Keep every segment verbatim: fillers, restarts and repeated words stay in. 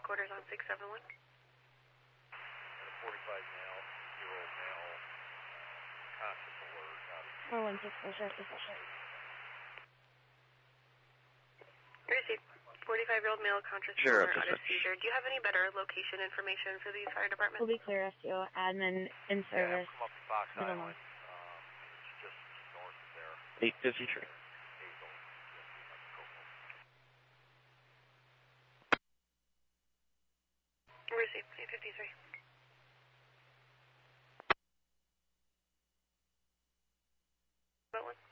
quarters on six seven one. forty-five male, year-old male, conscious alert. four one six four sharp, four sharp. Received. forty-five-year-old male conscious Sure, alert out of seizure. Do you have any better location information for the fire department? Will be clear, S T O, admin, in service. Yeah, come up to Fox Middle Island. one. Um, it's just north of there. eight fifty-three. Hazel. Received. eight fifty-three. What one?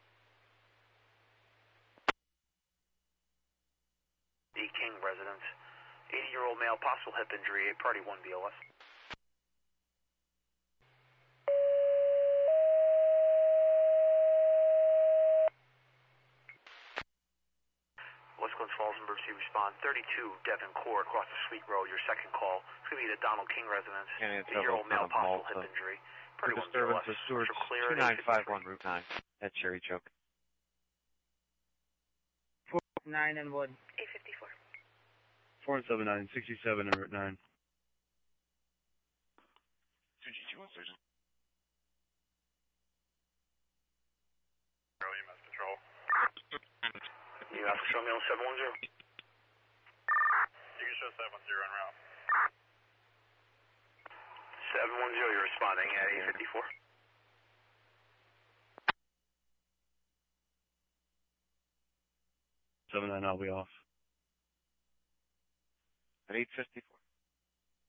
The King residence. eighty-year-old male, possible hip injury, party one B L S. Westland Falls, emergency respond. thirty-two Devon Court, across the Sweet Road, your second call. It's going to be the Donald King residence. eighty-year-old male, possible hip injury, party one B L S. Disturbance of Stewart's two nine five one Route nine at Cherry Choke. four nine and one. eight fifty-four. four seven nine, sixty-seven and Route nine. two G two one Surgeon. Early M S Patrol. You have to show me on seven one zero. You can show seven one zero en route. seven one zero, you're responding at eight fifty-four. seven nine, I'll be off. At eight fifty-four.